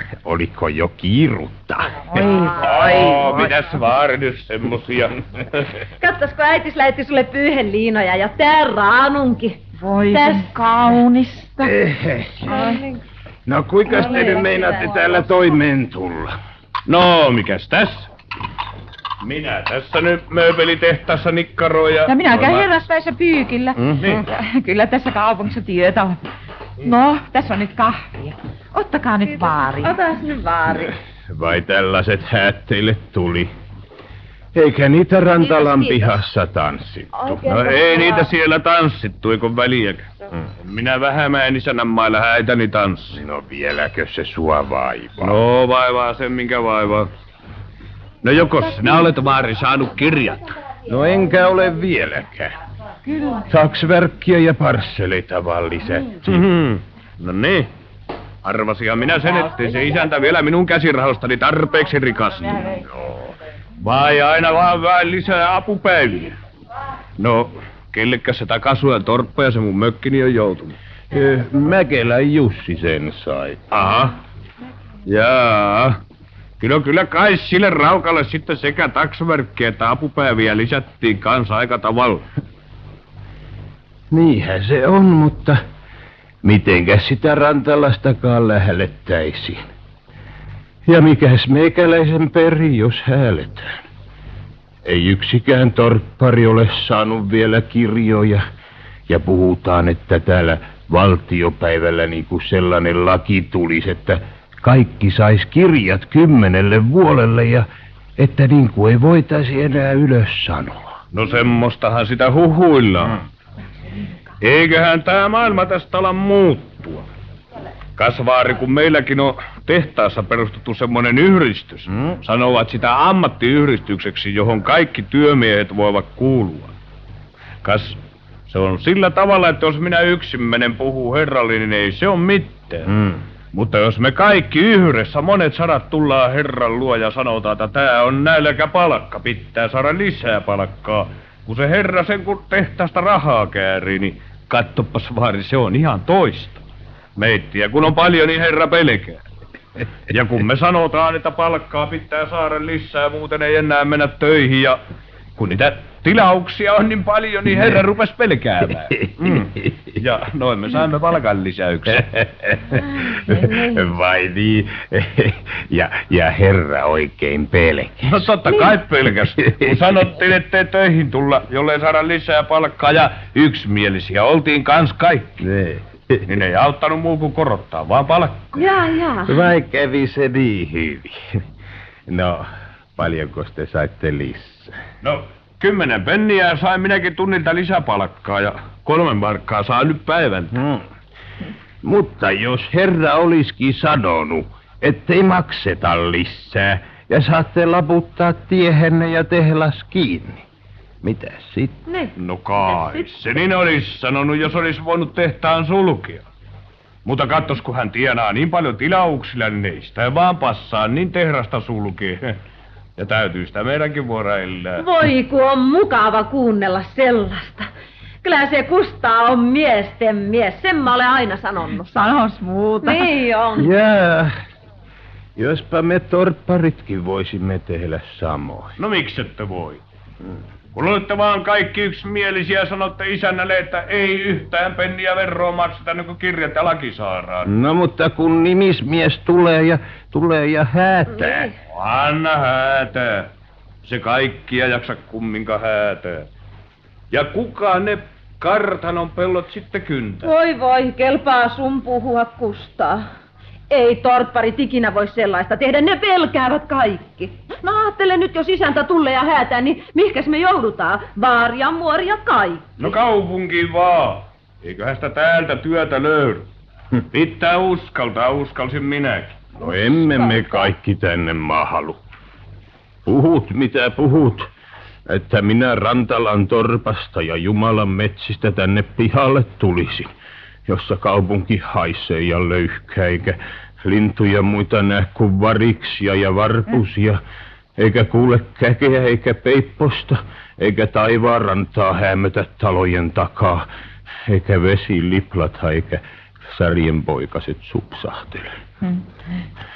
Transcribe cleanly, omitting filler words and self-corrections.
oliko jo kiirutta? Oi, mitäs vaari nyt semmosia? Katsosko äitis lähetti sulle pyyheliinoja ja tää raanunkin. Voi kaunista. No kuinka te nyt meinaatte täällä toimeen tulla? No, mikäs tässä? Minä tässä nyt mööpelitehtaassa nikkaroja. Ja minä käyn herrasväessä pyykillä. Niin. Kyllä tässä kaupungissa työtä on. No, tässä on nyt kahvia. Ottakaa nyt vaari. Otas nyt vaari. Vai tällaiset häät teille tuli? Eikä niitä Rantalan Kiitos. pihassa tanssittu. Oikein No ei totta. niitä siellä tanssittu, eikö väliäkään. Minä Vähämäen isänän mailla häitäni tanssin. No vieläkö se sua vaivaa? No vaivaa sen minkä vaivaa. No jokos sinä olet vaari saanut kirjat? No enkä ole vieläkään. Kyllä. Taksverkkiä ja parsseleita vaan lisättiin. No niin. Arvasihan minä sen, ettei se isäntä vielä minun käsirahostani tarpeeksi rikastunut. Vai aina vaan vähän lisää apupäiviä? No, kellekäs se Takasuojan torppa ja se mun mökkini on joutunut? Mäkelän Jussi sen sai. Aha. Jaa. Kyllä kai sille raukalle sitten sekä taksaverkkiä että apupäiviä lisättiin kanssa aika tavalla. Niinhän se on, mutta mitenkäs sitä Rantalastakaan lähdettäisiin? Ja mikäs meikäläisen peri, jos hääletään? Ei yksikään torppari ole saanut vielä kirjoja. Ja puhutaan, että täällä valtiopäivällä niinku sellainen laki tulisi, että kaikki sais kirjat 10 vuodelle ja että niinku ei voitaisi enää ylös sanoa. No semmostahan sitä huhuillaan. Eiköhän tää maailma tästä ala muuttua. Kasvaari, kun meilläkin on tehtaassa perustettu semmonen yhdistys. Sanovat sitä ammattiyhdistykseksi, johon kaikki työmiehet voivat kuulua. Se on sillä tavalla, että jos minä yksin menen puhuu herralle, niin ei se on mitään. Mutta jos me kaikki yhdessä, monet sadat tullaan herran luo ja sanotaan, että tää on nälkä palkka, pitää saada lisää palkkaa. Kun se herra sen kun tehtaasta rahaa käärii, niin kattopas vaari, se on ihan toista. Meittiä kun on paljon, niin herra pelkää. Ja kun me sanotaan, että palkkaa pitää saada lisää, muuten ei enää mennä töihin ja kun niitä tilauksia on niin paljon, niin herra rupes pelkäämään. Ja noin me saimme palkan lisäyksen. Vai niin? Ja herra oikein pelkäs. No totta kai pelkäs. Kun sanottiin, ettei töihin tulla, jollei saada lisää palkkaa ja yksimielisiä oltiin kans kaikki. Niin ei auttanut muu kuin korottaa, vaan palkkaa. Jaa. Vai kävi se niin hyvin? No, paljonko te saitte lisää? No, 10 penniä sain minäkin tunnilta lisäpalkkaa ja 3 markkaa saa nyt päivän. Mutta jos herra olisikin sanonut, ettei makseta lisää ja saatte laputtaa tiehenne ja tehlas kiinni. Mitäs sitten? Niin. No kai, se niin olisi sanonut, jos olisi voinut tehtaan sulkea. Mutta katsos, kun hän tienaa niin paljon tilauksilla, niin ei sitä vaan passaa, niin tehdasta sulkee. Ja täytyy sitä meidänkin vuora elää. Voi kun on mukava kuunnella sellaista. Kyllä se Kustaa on miesten mies, sen mä olen aina sanonut. Sanos muuta. Niin on. Jaa, jospa me torpparitkin voisimme tehdä samoin. No miksette voi? Kun olette vaan kaikki yksimielisiä ja sanotte isännälle, että ei yhtään penniä veroa makseta, niin kuin kirjat ja laki saadaan. No mutta kun nimismies tulee ja häätää. Niin. Anna häätää. Se kaikkia jaksa kumminkaan häätää. Ja kuka ne kartanon pellot sitten kyntää? Voi, kelpaa sun puhua Kustaa. Ei torpparit ikinä voi sellaista tehdä, ne pelkäävät kaikki. No ajattele nyt, jos isäntä tulee ja häätää, niin mihkäs me joudutaan? Vaaria, muoria, kaikki. No kaupunkiin vaan. Eiköhän sitä täältä työtä löydy. Pitää uskalsin minäkin. No emme me kaikki tänne mahdu. Puhut mitä puhut, että minä Rantalan torpasta ja Jumalan metsistä tänne pihalle tulisin, jossa kaupunki haisee ja löyhkää, eikä lintuja muita näe kuin variksia ja varpusia, eikä kuule käkeä eikä peipposta, eikä taivaan rantaa hämötä talojen takaa, eikä vesi liplata, eikä särjenpoikaset supsahtele.